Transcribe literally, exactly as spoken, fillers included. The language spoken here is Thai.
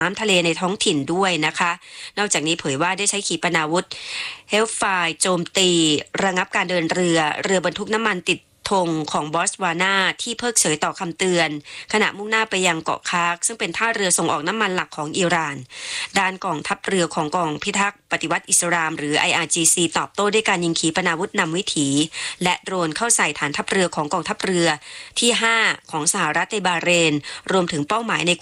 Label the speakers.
Speaker 1: น้ำทะเลในท้องถิ่นด้วยนะคะนอกจากนี้เผยว่าได้ใช้ขีปนาวุธเฮลไฟโจมตีระงับการเดินเรือเรือบรรทุกน้ำมันติดธงของบอสวานาที่เพิกเฉยต่อคำเตือนขณะมุ่งหน้าไปยังเกาะคาร์กซึ่งเป็นท่าเรือส่งออกน้ำมันหลักของอิหร่านด้านกองทัพเรือของกองพิทักษ์ปฏิวัติอิสลามหรือ ไอ อาร์ จี ซี ตอบโต้ด้วยการยิงขีปนาวุธนำวิถีและโดรนเข้าใส่ฐานทัพเรือของกองทัพเรือที่ห้าของสหรัฐในบาห์เรนรวมถึงเป้าหมายใน